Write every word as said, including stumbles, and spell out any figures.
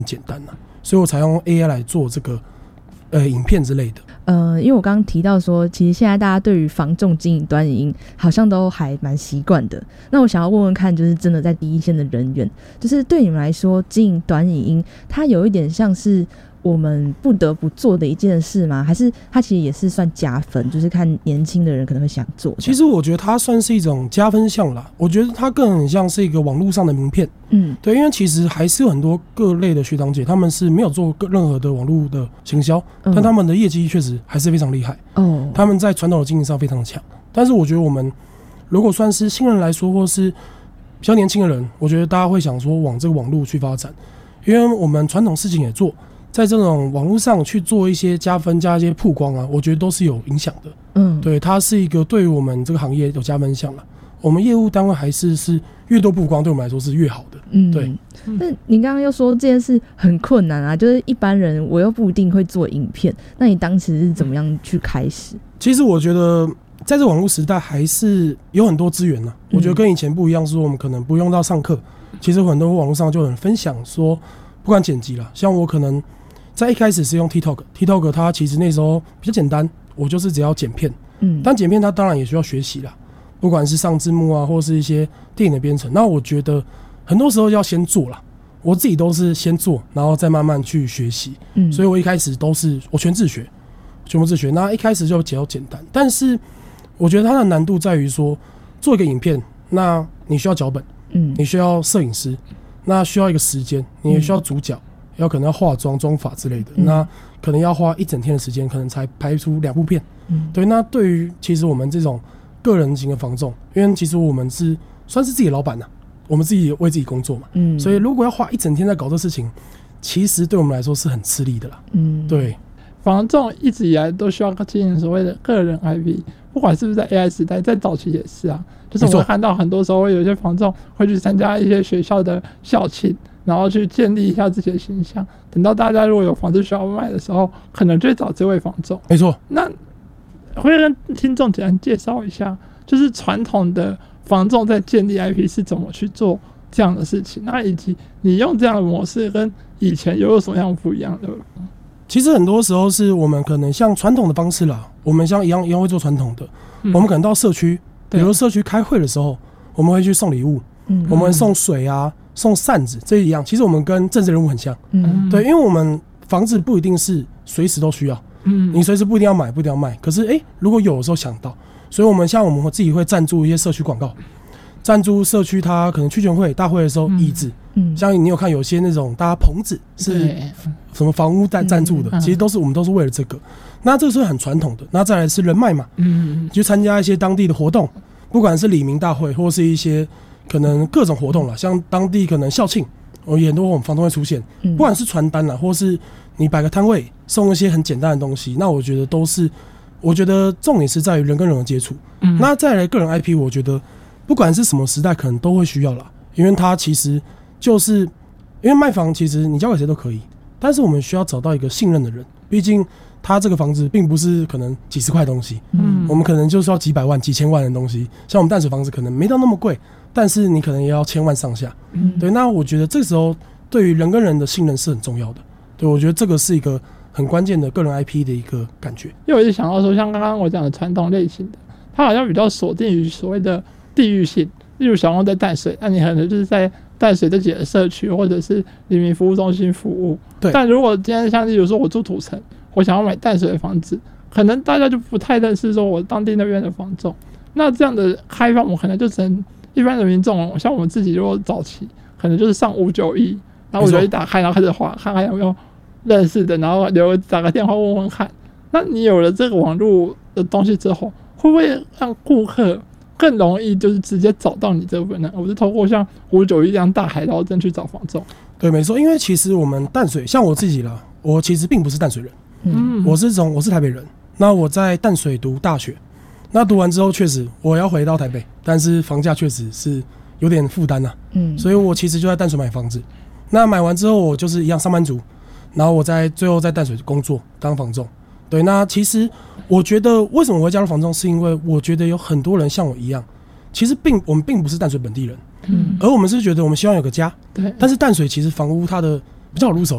简单啊，所以我才用 A I 来做这个呃影片之类的。 呃，因为我刚刚提到说，其实现在大家对于房仲经营短影音好像都还蛮习惯的。那我想要问问看，就是真的在第一线的人员，就是对你们来说，经营短影音，它有一点像是我们不得不做的一件事吗？还是它其实也是算加分？就是看年轻的人可能会想做。 其实我觉得它算是一种加分项啦。我觉得它更很像是一个网络上的名片。嗯，对，因为其实还是有很多各类的学长姐，他们是没有做任何的网络的行销，嗯，但他们的业绩确实还是非常厉害。哦，他们在传统的经营上非常强。但是我觉得我们如果算是新人来说，或是比较年轻的人，我觉得大家会想说往这个网络去发展，因为我们传统事情也做。在这种网络上去做一些加分加一些曝光啊，我觉得都是有影响的。嗯，对，它是一个对于我们这个行业有加分项了。我们业务单位还是是越多曝光，对我们来说是越好的。嗯，对。 那你刚刚又说这件事很困难啊，就是一般人我又不一定会做影片，那你当时是怎么样去开始？ 其实我觉得在这网络时代还是有很多资源啊。我觉得跟以前不一样，是我们可能不用到上课，其实很多网络上就有人分享说，不管剪辑啦，像我可能在一开始是用 TikTok，TikTok 它其实那时候比较简单，我就是只要剪片，嗯，但剪片它当然也需要学习啦，不管是上字幕啊，或是一些电影的编程。那我觉得很多时候要先做啦，我自己都是先做，然后再慢慢去学习，嗯，所以我一开始都是我全自学，全部自学。那一开始就比较简单，但是我觉得它的难度在于说，做一个影片，那你需要脚本，嗯，你需要摄影师，那需要一个时间，你也需要主角。嗯，要可能要化妆、妆法之类的，嗯，那可能要花一整天的时间，可能才拍出两部片。嗯，对。那对于其实我们这种个人型的房仲，因为其实我们是算是自己的老板呐，我们自己为自己工作嘛。嗯，所以如果要花一整天在搞这事情，其实对我们来说是很吃力的啦。嗯，对。 房仲一直以来都需要经营所谓的个人 I P， 不管是不是在 A I 时代，在早期也是啊。就是我们看到很多时候有一些房仲会去参加一些学校的校庆，然后去建立一下自己的形象。等到大家如果有房子需要卖的时候，可能就会找这位房仲。 没错。 那会跟听众简单介绍一下，就是传统的房仲在建立 I P 是怎么去做这样的事情，那以及你用这样的模式跟以前又有什么样不一样的？ 其实很多时候是我们可能像传统的方式啦，我们像一样一样会做传统的，嗯，我们可能到社区，比如社区开会的时候，我们会去送礼物，嗯，我们送水啊，送扇子，这一样。其实我们跟政治人物很像，嗯，对，因为我们房子不一定是随时都需要，嗯，你随时不一定要买，不一定要卖，可是哎，欸，如果有的时候想到，所以我们像我们自己会赞助一些社区广告，赞助社区它可能区全会大会的时候椅子，嗯，像你有看有些那种大家棚子是什么房屋赞赞助的，其实都是我们都是为了这个。那这个是很传统的。那再来是人脉嘛，嗯，去参加一些当地的活动，不管是里民大会或是一些可能各种活动啦，像当地可能校庆，有很多我们房东会出现，不管是传单啦，或是你摆个摊位送一些很简单的东西，那我觉得都是，我觉得重点是在于人跟人的接触。嗯，那再来个人 I P， 我觉得不管是什么时代，可能都会需要啦，因为它其实就是因为卖房，其实你交给谁都可以，但是我们需要找到一个信任的人，毕竟他这个房子并不是可能几十块东西，嗯，我们可能就是要几百万、几千万的东西。像我们淡水房子可能没到那么贵，但是你可能也要千万上下。嗯，对。那我觉得这个时候对于人跟人的信任是很重要的。对，我觉得这个是一个很关键的个人 I P 的一个感觉。 因为我就想到说，像刚刚我讲的传统类型的，它好像比较锁定于所谓的地域性，例如小龙在淡水，那你可能就是在淡水这几个社区或者是黎明服务中心服务。对。但如果今天像例如说我住土城，我想要买淡水的房子，可能大家就不太认识说我当地那边的房仲。那这样的开放，我可能就只能一般的民众，像我们自己如果早期，可能就是上五九一，然后我就一打开，然后开始滑，看看有没有认识的，然后留打个电话问问看。那你有了这个网络的东西之后，会不会让顾客更容易就是直接找到你这部分呢？我是透过像五九一这样大海捞针去找房仲。 对，没错，因为其实我们淡水，像我自己啦，我其实并不是淡水人。嗯，我是从我是台北人，那我在淡水读大学，那读完之后确实我要回到台北，但是房价确实是有点负担呐，嗯，所以我其实就在淡水买房子。那买完之后，我就是一样上班族，然后我在最后在淡水工作当房仲。对，那其实我觉得为什么我会加入房仲，是因为我觉得有很多人像我一样，其实并我们并不是淡水本地人，嗯，而我们是觉得我们希望有个家，对，但是淡水其实房屋它的比较好入手。